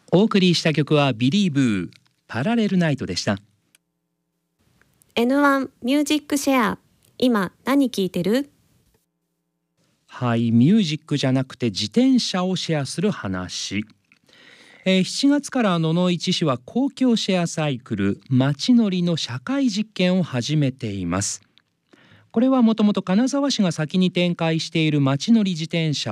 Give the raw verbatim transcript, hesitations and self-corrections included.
お送りした曲はビリーブーパラレルナイトでした。 エヌワン ミュージックシェア、今何聞いてる？ はい、ミュージックじゃなくて自転車をシェアする話。えー、しちがつから野々市市は公共シェアサイクルまちのりの社会実験を始めています。これはもともと金沢市が先に展開しているまちのり自転車